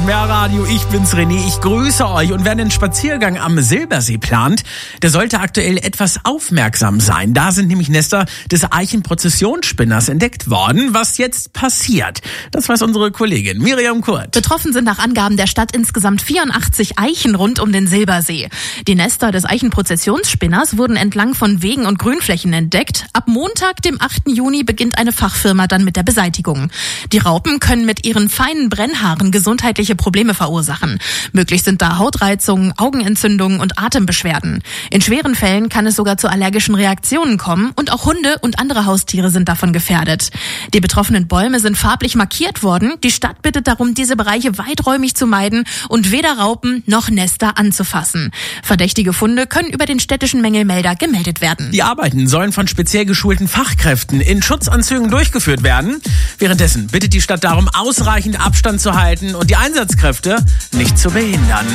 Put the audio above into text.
Ja, Radio, ich bin's René, ich grüße euch. Und wer einen Spaziergang am Silbersee plant, der sollte aktuell etwas aufmerksam sein. Da sind nämlich Nester des Eichenprozessionsspinners entdeckt worden. Was jetzt passiert, das weiß unsere Kollegin Miriam Kurt. Betroffen sind nach Angaben der Stadt insgesamt 84 Eichen rund um den Silbersee. Die Nester des Eichenprozessionsspinners wurden entlang von Wegen und Grünflächen entdeckt. Ab Montag, dem 8. Juni, beginnt eine Fachfirma dann mit der Beseitigung. Die Raupen können mit ihren feinen Brennhaaren gesundheitliche Probleme verursachen. Möglich sind da Hautreizungen, Augenentzündungen und Atembeschwerden. In schweren Fällen kann es sogar zu allergischen Reaktionen kommen und auch Hunde und andere Haustiere sind davon gefährdet. Die betroffenen Bäume sind farblich markiert worden. Die Stadt bittet darum, diese Bereiche weiträumig zu meiden und weder Raupen noch Nester anzufassen. Verdächtige Funde können über den städtischen Mängelmelder gemeldet werden. Die Arbeiten sollen von speziell geschulten Fachkräften in Schutzanzügen durchgeführt werden. Währenddessen bittet die Stadt darum, ausreichend Abstand zu halten und die Einsatzkräfte nicht zu behindern.